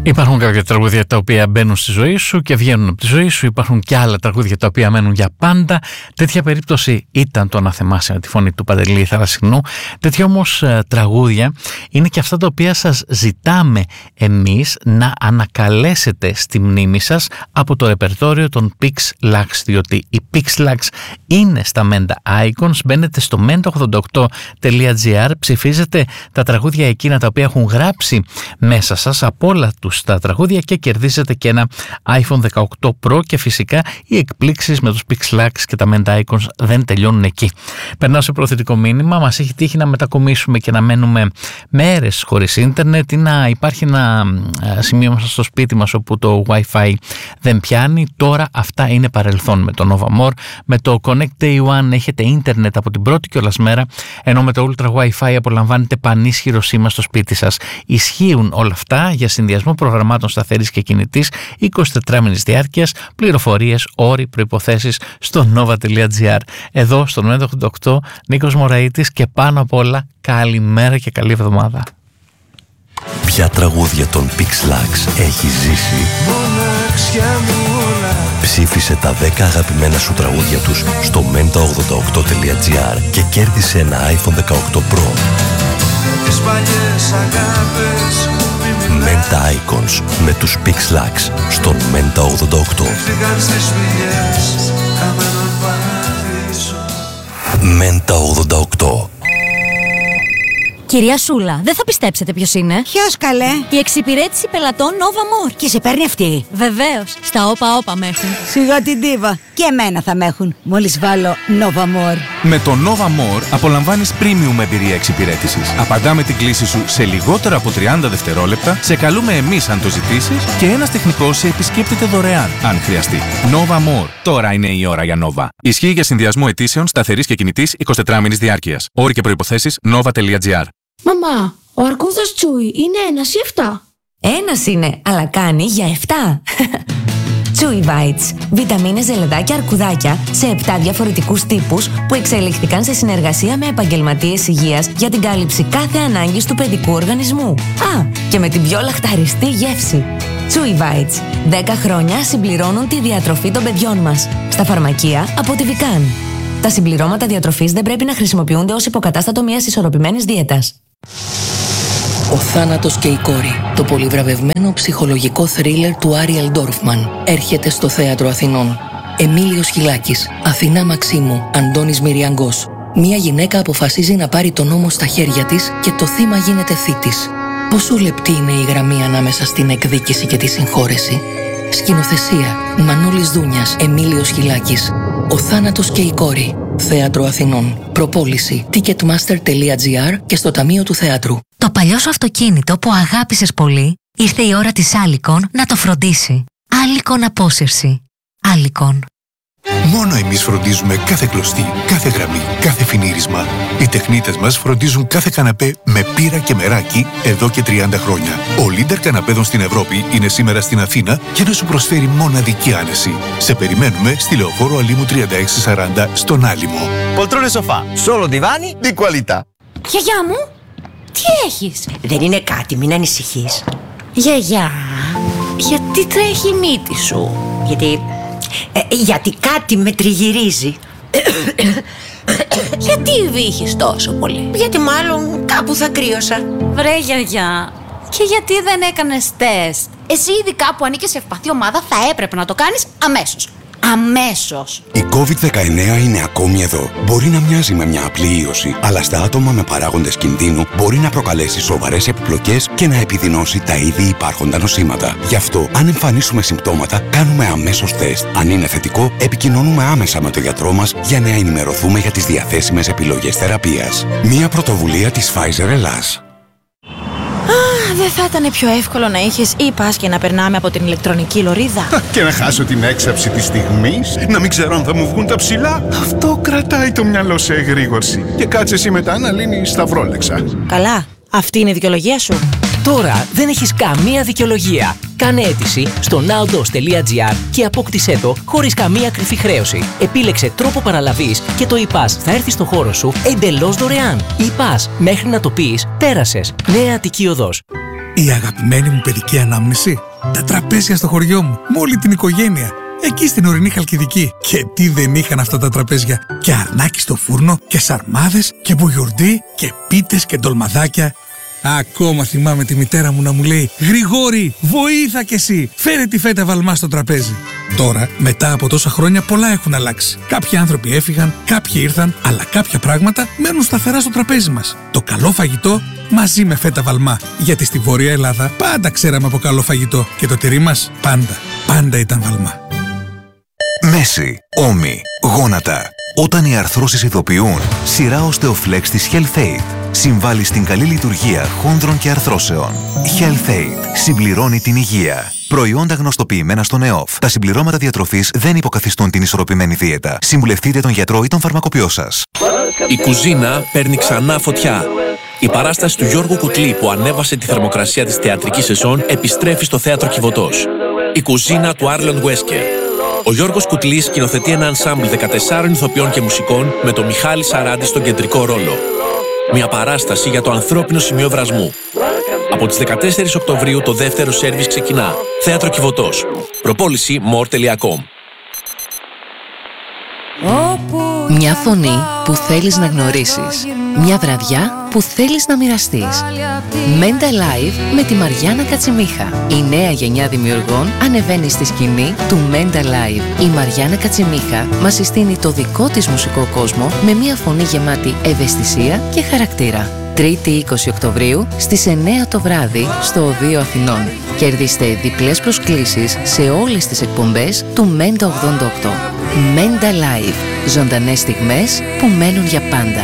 Υπάρχουν κάποια τραγούδια τα οποία μπαίνουν στη ζωή σου και βγαίνουν από τη ζωή σου. Υπάρχουν και άλλα τραγούδια τα οποία μένουν για πάντα. Τέτοια περίπτωση ήταν το «Να θυμάσαι» με τη φωνή του Παντελή Θαλασσινού. Τέτοια όμως τραγούδια είναι και αυτά τα οποία σας ζητάμε εμείς να ανακαλέσετε στη μνήμη σας από το ρεπερτόριο των Pixlax, διότι οι Pixlax είναι στα Menta Icons. Μπαίνετε στο menta88.gr, ψηφίζετε τα τραγούδια εκείνα τα οποία έχουν γράψει μέσα σας από όλα τους τα τραγούδια και κερδίζετε και ένα iPhone 18 Pro. Και φυσικά οι εκπλήξεις με τους Pixlax και τα Menta Icons δεν τελειώνουν εκεί. Περνάω σε προθετικό μήνυμα. Μας έχει τύχει να μετακομίσουμε και να μένουμε μέρες χωρίς ίντερνετ ή να υπάρχει ένα σημείο μέσα στο σπίτι μας όπου το Wi-Fi δεν πιάνει. Τώρα αυτά είναι παρελθόν με το Nova More. Με το Connect Day One έχετε ίντερνετ από την πρώτη κιόλας μέρα, ενώ με το Ultra Wi-Fi απολαμβάνετε πανίσχυρο σήμα στο σπίτι σας. Ισχύουν όλα αυτά για συνδυασμό προγραμμάτων σταθερής και κινητής 24 μήνες διάρκειας. Πληροφορίες, όροι, προϋποθέσεις στο nova.gr. Εδώ στο 988 Νίκος Μωραΐτης και πάνω απ' όλα καλημέρα και καλή εβδομάδα. Ποια τραγούδια των Pixlax έχει ζήσει? Ψήφισε τα 10 αγαπημένα σου τραγούδια τους στο menta88.gr και κέρδισε ένα iPhone 18 Pro. Menta Icons με τους Pixlax στον Menta 88. Menta 88. Κυρία Σούλα, δεν θα πιστέψετε ποιος είναι. Ποιος καλέ? Η εξυπηρέτηση πελατών Nova More. Και σε παίρνει αυτή? Βεβαίως, στα όπα με έχουν. Σιγά την ντίβα. Και εμένα θα με έχουν μόλις βάλω Nova More. Με το Nova More απολαμβάνεις premium εμπειρία εξυπηρέτησης. Απαντάμε την κλήση σου σε λιγότερα από 30 δευτερόλεπτα, σε καλούμε εμείς αν το ζητήσεις και ένας τεχνικός σε επισκέπτεται δωρεάν αν χρειαστεί. Nova More. Τώρα είναι η ώρα για Nova. Ισχύει για συνδυασμό αιτήσεων σταθερής και κινητής 24 μήνες διάρκειας. Όροι και προϋποθέσεις nova.gr. Μαμά, ο αρκούδας Τσούι είναι 1 ή 7? Ένας είναι, αλλά κάνει για 7. Chewy Bites. Βιταμίνες, ζελεδάκια, αρκουδάκια σε 7 διαφορετικούς τύπους που εξελίχθηκαν σε συνεργασία με επαγγελματίες υγείας για την κάλυψη κάθε ανάγκης του παιδικού οργανισμού. Α, και με την πιο λαχταριστή γεύση. Chewy Bites. 10 χρόνια συμπληρώνουν τη διατροφή των παιδιών μας. Στα φαρμακεία από τη Vican. Τα συμπληρώματα διατροφής δεν πρέπει να χρησιμοποιούνται ως υποκατάστατο μιας ισορροπημένης δίαιτας. Ο θάνατος και η κόρη. Το πολυβραβευμένο ψυχολογικό θρίλερ του Άριελ Ντόρφμαν έρχεται στο Θέατρο Αθηνών. Εμίλιος Χιλάκης, Αθηνά Μαξίμου, Αντώνης Μυριαγκός. Μια γυναίκα αποφασίζει να πάρει τον νόμο στα χέρια της και το θύμα γίνεται θήτης. Πόσο λεπτή είναι η γραμμή ανάμεσα στην εκδίκηση και τη συγχώρεση? Σκηνοθεσία Μανώλης Δούνιας, Εμίλιος Χιλάκης. Ο θάνατος και η κόρη. Θέατρο Αθηνών. Προπόληση ticketmaster.gr και στο Ταμείο του Θεάτρου. Το παλιό σου αυτοκίνητο που αγάπησες πολύ, ήρθε η ώρα της Alicon να το φροντίσει. Alicon Απόσυρση. Alicon. Μόνο εμείς φροντίζουμε κάθε κλωστή, κάθε γραμμή, κάθε φινίρισμα. Οι τεχνίτες μας φροντίζουν κάθε καναπέ με πύρα και μεράκι εδώ και 30 χρόνια. Ο leader καναπέδων στην Ευρώπη είναι σήμερα στην Αθήνα και να σου προσφέρει μοναδική άνεση. Σε περιμένουμε στη Λεωφόρο Αλήμου 3640 στον Άλυμο. Poltrone sofà, solo divani di qualità. Γιαγιά μου, τι έχεις? Δεν είναι κάτι, μην ανησυχείς. Γιαγιά, γιατί τρέχει η μύτη σου? Γιατί κάτι με τριγυρίζει. Γιατί βύχεις τόσο πολύ? Γιατί μάλλον κάπου θα κρύωσα. Βρε γιαγιά, και γιατί δεν έκανες τεστ? Εσύ ήδη κάπου ανήκες σε ευπαθή ομάδα, θα έπρεπε να το κάνεις αμέσως. Αμέσως. Η COVID-19 είναι ακόμη εδώ. Μπορεί να μοιάζει με μια απλή ίωση, αλλά στα άτομα με παράγοντες κινδύνου μπορεί να προκαλέσει σοβαρές επιπλοκές και να επιδεινώσει τα ήδη υπάρχοντα νοσήματα. Γι' αυτό, αν εμφανίσουμε συμπτώματα, κάνουμε αμέσως τεστ. Αν είναι θετικό, επικοινωνούμε άμεσα με τον γιατρό μας για να ενημερωθούμε για τις διαθέσιμες επιλογές θεραπείας. Μια πρωτοβουλία της Pfizer Ελλάς. Δεν θα ήταν πιο εύκολο να είχες e-pass και να περνάμε από την ηλεκτρονική λωρίδα? Και να χάσω την έξαψη της στιγμής, να μην ξέρω αν θα μου βγουν τα ψηλά. Αυτό κρατάει το μυαλό σε εγρήγορση. Και κάτσε εσύ μετά να λύνεις σταυρόλεξα. Καλά, αυτή είναι η δικαιολογία σου. Τώρα δεν έχεις καμία δικαιολογία. Κάνε αίτηση στο nowdos.gr και απόκτησέ το χωρίς καμία κρυφή χρέωση. Επίλεξε τρόπο παραλαβής και το e-pass θα έρθει στο χώρο σου εντελώς δωρεάν. E-pass, μέχρι να το πεις, πέρασες. Νέα Αττική Οδός. Η αγαπημένη μου παιδική ανάμνηση. Τα τραπέζια στο χωριό μου, με όλη την οικογένεια. Εκεί στην ορεινή Χαλκιδική. Και τι δεν είχαν αυτά τα τραπέζια. Και αρνάκι στο φούρνο, και σαρμάδες, και μπουγιουρντί, και πίτες και ντολμαδάκια. Ακόμα θυμάμαι τη μητέρα μου να μου λέει «Γρηγόρη, βοήθα κι εσύ, φέρε τη φέτα βαλμά στο τραπέζι». Τώρα, μετά από τόσα χρόνια, πολλά έχουν αλλάξει. Κάποιοι άνθρωποι έφυγαν, κάποιοι ήρθαν, αλλά κάποια πράγματα μένουν σταθερά στο τραπέζι μας. Το καλό φαγητό μαζί με φέτα βαλμά. Γιατί στη Βόρεια Ελλάδα πάντα ξέραμε από καλό φαγητό και το τυρί μας πάντα ήταν βαλμά. Μέση, ώμοι, γόνατα. Όταν οι αρθρώσεις ειδοποιούν, σειρά Osteoflex της HealthAid συμβάλλει στην καλή λειτουργία χόνδρων και αρθρώσεων. HealthAid συμπληρώνει την υγεία. Προϊόντα γνωστοποιημένα στον ΕΟΦ. Τα συμπληρώματα διατροφής δεν υποκαθιστούν την ισορροπημένη δίαιτα. Συμβουλευτείτε τον γιατρό ή τον φαρμακοποιό σας. Η κουζίνα παίρνει ξανά φωτιά. Η παράσταση του Γιώργου Κουτλή που ανέβασε τη θερμοκρασία της θεατρικής σεζόν επιστρέφει στο θέατρο Κιβωτός. Η κουζίνα του Άρλον Βέσκερ. Ο Γιώργος Κουτλής σκηνοθετεί ένα ενσάμπλ 14 ηθοποιών και μουσικών με τον Μιχάλη Σαράντη στον κεντρικό ρόλο. Μια παράσταση για το ανθρώπινο σημείο βρασμού. Από τις 14 Οκτωβρίου το δεύτερο σέρβις ξεκινά. Θέατρο Κιβωτός. Προπόληση more.com. Μια φωνή που θέλεις να γνωρίσεις. Μια βραδιά που θέλεις να μοιραστείς. Μέντα Live με τη Μαριάννα Κατσιμίχα. Η νέα γενιά δημιουργών ανεβαίνει στη σκηνή του Μέντα Live. Η Μαριάννα Κατσιμίχα μας συστήνει το δικό της μουσικό κόσμο με μια φωνή γεμάτη ευαισθησία και χαρακτήρα. Τρίτη 20 Οκτωβρίου στις 9 το βράδυ στο Οδείο Αθηνών. Κερδίστε διπλές προσκλήσεις σε όλες τις εκπομπές του Μέντα 88. Μέντα Live. Ζωντανές στιγμές που μένουν για πάντα.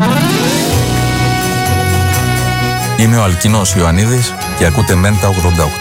Είμαι ο Αλκίνος Ιωαννίδης και ακούτε Μέντα 88.